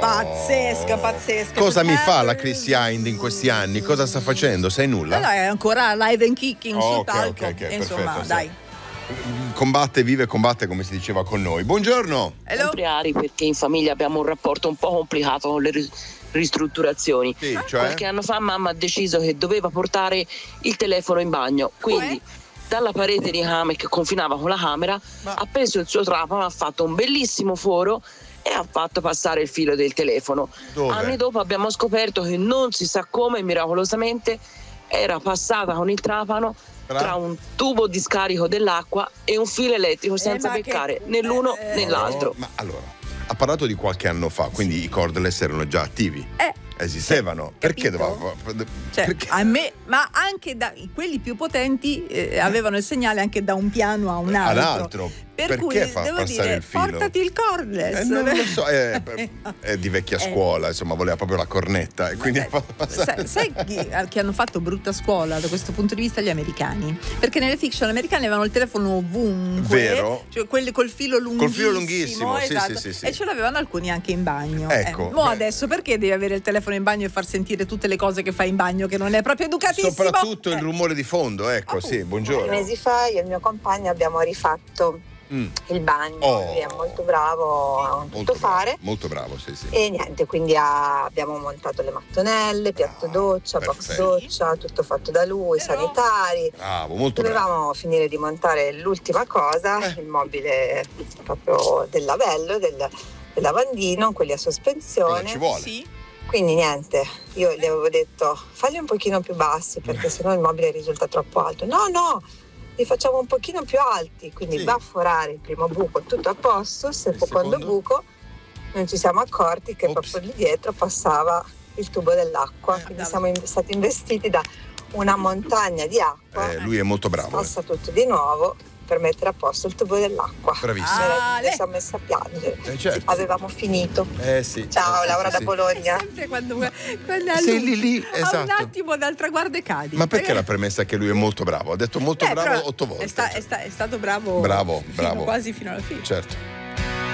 Pazzesca. Cosa mi fa la Chrissy Hind in questi anni? Cosa sta facendo? Sai nulla? No, è ancora live and kicking sul palco. perfetto, Insomma, sì. dai. Vive e combatte, come si diceva con noi. Buongiorno. Compriari, perché in famiglia abbiamo un rapporto un po' complicato con le ristrutturazioni. Sì, cioè? Qualche anno fa mamma ha deciso che doveva portare il telefono in bagno, quindi dalla parete di camera che confinava con la camera ha preso il suo trapano, ha fatto un bellissimo foro e ha fatto passare il filo del telefono. Dove? Anni dopo abbiamo scoperto che non si sa come, miracolosamente era passata con il trapano tra un tubo di scarico dell'acqua e un filo elettrico senza beccare né l'uno né l'altro. Ma allora, ha parlato di qualche anno fa, quindi i cordless erano già attivi. Esistevano. Perché doveva? Perché? A me, ma anche quelli più potenti avevano il segnale anche da un piano a un altro. Per perché cui fa devo passare dire, il filo? portati il cordless. Non lo so, è di vecchia scuola, insomma, voleva proprio la cornetta e quindi ha fatto passare. Sai che hanno fatto brutta scuola da questo punto di vista gli americani? Perché nelle fiction americane avevano il telefono ovunque, vero? Cioè quelli col filo lunghissimo, esatto. sì. E ce l'avevano alcuni anche in bagno. Ecco. Adesso perché devi avere il telefono in bagno e far sentire tutte le cose che fai in bagno, che non è proprio educatissimo? Soprattutto il rumore di fondo, ecco, sì, buongiorno. 6 mesi fa io e il mio compagno abbiamo rifatto il bagno, lui è molto bravo a tutto fare. Molto bravo, sì. E niente, quindi abbiamo montato le mattonelle, piatto doccia, box doccia, tutto fatto da lui, sanitari. Bravo, molto Dovevamo finire di montare l'ultima cosa, il mobile proprio del lavello, del lavandino, quelli a sospensione. Ci vuole. Sì. Quindi niente, io gli avevo detto falli un pochino più bassi perché sennò il mobile risulta troppo alto. No, li facciamo un pochino più alti, quindi va a forare il primo buco, tutto a posto. Il secondo buco non ci siamo accorti che proprio lì dietro passava il tubo dell'acqua, quindi siamo stati investiti da una montagna di acqua. Lui è molto bravo. Passa tutto di nuovo per mettere a posto il tubo dell'acqua. Bravissimo. Mi sono messa a piangere. Certo. Avevamo finito. Sì. Ciao, Laura da Bologna. Sempre quando sei lì, esatto. A un attimo dal traguardo e cadi. Ma perché la premessa che lui è molto bravo? Ha detto molto bravo 8 volte. È stato bravo. Bravo. Quasi fino alla fine. Certo.